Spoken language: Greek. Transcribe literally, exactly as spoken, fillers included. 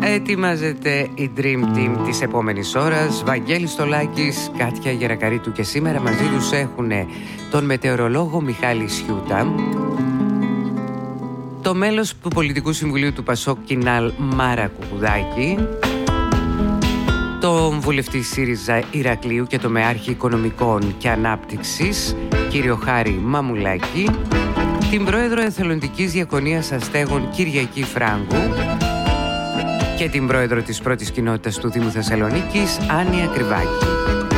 Ετοιμάζεται η Dream Team της επόμενης ώρας. Βαγγέλης Στολάκης, Κάτια Γερακαρίτου και σήμερα μαζί τους έχουν τον μετεωρολόγο Μιχάλη Σιούτα, το μέλος του Πολιτικού Συμβουλίου του Πασόκ Κινάλ Μάρα Κουκουδάκη, τον βουλευτή ΣΥΡΙΖΑ Ηρακλείου και το μεάρχη Οικονομικών και Ανάπτυξης κύριο Χάρη Μαμουλάκη, την πρόεδρο Εθελοντικής Διακονίας Αστέγων Κυριακή Φράγκου και την πρόεδρο της πρώτης κοινότητας του Δήμου Θεσσαλονίκης Άννια Κρυβάκη.